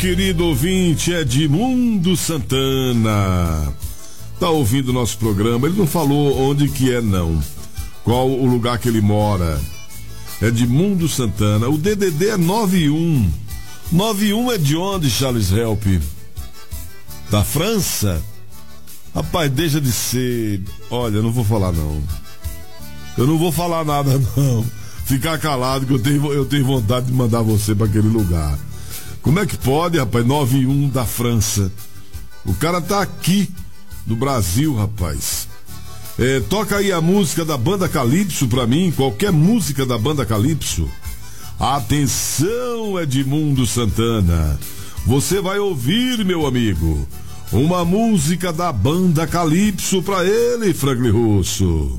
Querido ouvinte, Edmundo Santana tá ouvindo o nosso programa. Ele não falou onde que é, não, qual o lugar que ele mora. Edmundo Santana. O DDD é 91. 91 é de onde, Charles Help? Da França? Rapaz, deixa de ser. Olha, eu não vou falar não. Eu não vou falar nada não. Ficar calado que eu tenho vontade de mandar você para aquele lugar. Como é que pode, rapaz? 91 da França. O cara tá aqui no Brasil, rapaz. Toca aí a música da Banda Calypso pra mim, qualquer música da Banda Calypso. Atenção, Edmundo Santana. Você vai ouvir, meu amigo, uma música da Banda Calypso pra ele, Franklin Russo.